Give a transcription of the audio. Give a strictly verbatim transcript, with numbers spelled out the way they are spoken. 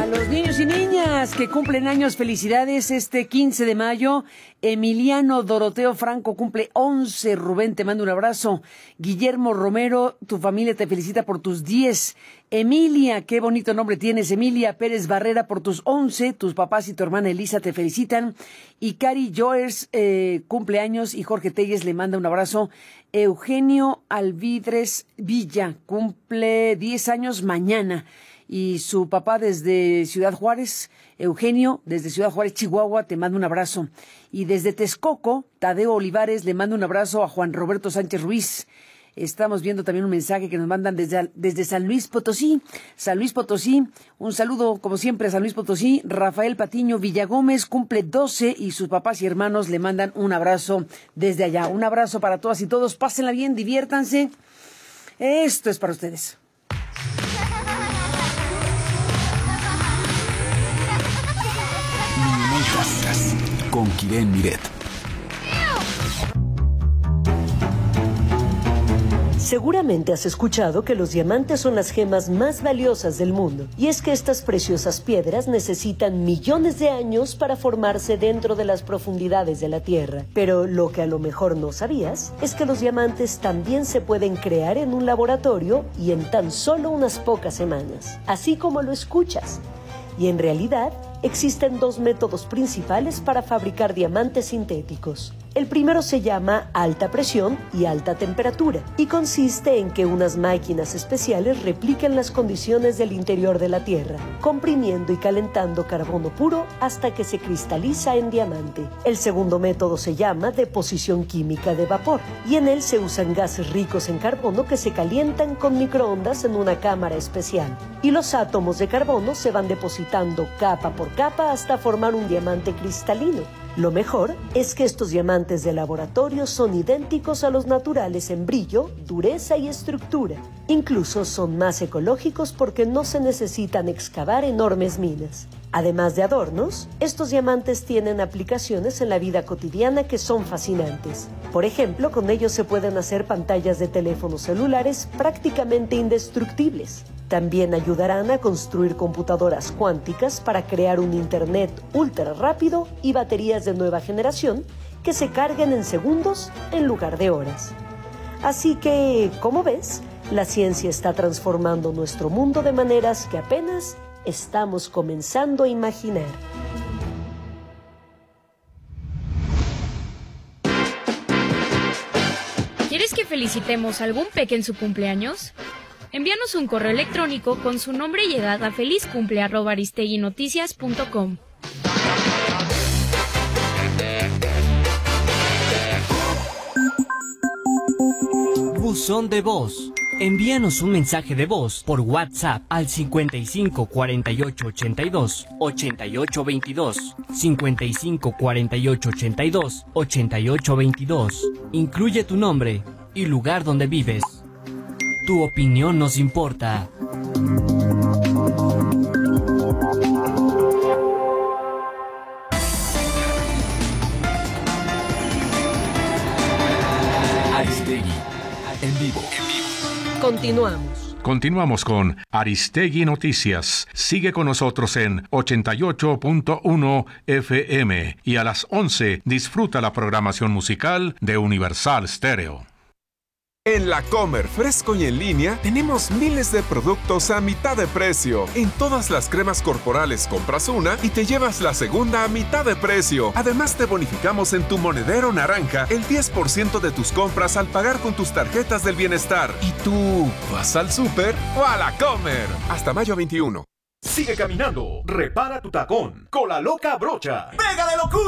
Los niños y niñas que cumplen años, felicidades este quince de mayo. Emiliano Doroteo Franco cumple once. Rubén, te mando un abrazo. Guillermo Romero, tu familia te felicita por tus diez. Emilia, qué bonito nombre tienes. Emilia Pérez Barrera por tus once. Tus papás y tu hermana Elisa te felicitan. Y Cari Joers eh, cumple años y Jorge Telles le manda un abrazo. Eugenio Alvidres Villa cumple diez años mañana. Y su papá desde Ciudad Juárez, Eugenio, desde Ciudad Juárez, Chihuahua, te mando un abrazo. Y desde Texcoco, Tadeo Olivares le manda un abrazo a Juan Roberto Sánchez Ruiz. Estamos viendo también un mensaje que nos mandan desde, desde San Luis Potosí. San Luis Potosí, un saludo como siempre a San Luis Potosí. Rafael Patiño Villagómez cumple doce y sus papás y hermanos le mandan un abrazo desde allá. Un abrazo para todas y todos. Pásenla bien, diviértanse. Esto es para ustedes. Con Kiren Miret. Seguramente has escuchado que los diamantes son las gemas más valiosas del mundo. Y es que estas preciosas piedras necesitan millones de años para formarse dentro de las profundidades de la Tierra. Pero lo que a lo mejor no sabías es que los diamantes también se pueden crear en un laboratorio y en tan solo unas pocas semanas. Así como lo escuchas. Y en realidad, existen dos métodos principales para fabricar diamantes sintéticos. El primero se llama alta presión y alta temperatura y consiste en que unas máquinas especiales repliquen las condiciones del interior de la Tierra, comprimiendo y calentando carbono puro hasta que se cristaliza en diamante. El segundo método se llama deposición química de vapor y en él se usan gases ricos en carbono que se calientan con microondas en una cámara especial y los átomos de carbono se van depositando capa por capa hasta formar un diamante cristalino. Lo mejor es que estos diamantes de laboratorio son idénticos a los naturales en brillo, dureza y estructura. Incluso son más ecológicos porque no se necesitan excavar enormes minas. Además de adornos, estos diamantes tienen aplicaciones en la vida cotidiana que son fascinantes. Por ejemplo, con ellos se pueden hacer pantallas de teléfonos celulares prácticamente indestructibles. También ayudarán a construir computadoras cuánticas para crear un internet ultra rápido y baterías de nueva generación que se carguen en segundos en lugar de horas. Así que, como ves, la ciencia está transformando nuestro mundo de maneras que apenas estamos comenzando a imaginar. ¿Quieres que felicitemos a algún peque en su cumpleaños? Envíanos un correo electrónico con su nombre y edad a felizcumple arroba aristeguinoticias punto com. Buzón de voz. Envíanos un mensaje de voz por WhatsApp al cincuenta y cinco cuarenta y ocho ochenta y dos ochenta y ocho veintidós, cincuenta y cinco cuarenta y ocho ochenta y dos ochenta y ocho veintidós. Incluye tu nombre y lugar donde vives. Tu opinión nos importa. Aristegui, en vivo. Continuamos. Continuamos con Aristegui Noticias. Sigue con nosotros en ochenta y ocho punto uno F M y a las once disfruta la programación musical de Universal Stereo. En La Comer, fresco y en línea, tenemos miles de productos a mitad de precio. En todas las cremas corporales compras una y te llevas la segunda a mitad de precio. Además, te bonificamos en tu monedero naranja el diez por ciento de tus compras al pagar con tus tarjetas del bienestar. ¿Y tú vas al súper o a La Comer? Hasta mayo veintiuno. Sigue caminando, repara tu tacón con la loca brocha. ¡Pega de locura!